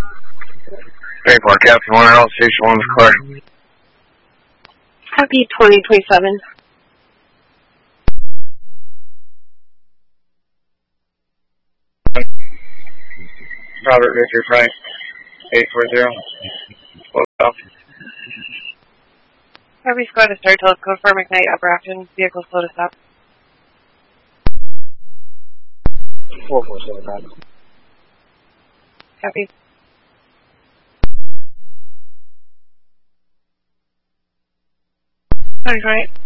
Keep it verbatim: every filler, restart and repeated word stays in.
Three four Captain one out, station one is clear. Copy twenty twenty-seven. Robert Victor Frank, eight four zero. Close off. Copy squad to start, telescope for McKnight, upper afternoon, vehicle slow to stop. four four seven, nine. Copy. Sorry, right.